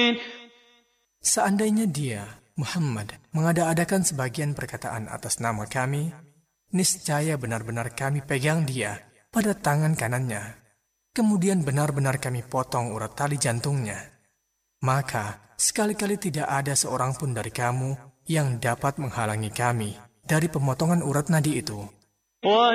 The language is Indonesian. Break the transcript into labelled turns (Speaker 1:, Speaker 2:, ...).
Speaker 1: Seandainya dia, Muhammad, mengada-adakan sebagian perkataan atas nama kami, niscaya benar-benar kami pegang dia pada tangan kanannya. Kemudian benar-benar kami potong urat tali jantungnya. Maka sekali-kali tidak ada seorang pun dari kamu yang dapat menghalangi kami dari pemotongan urat nadi itu.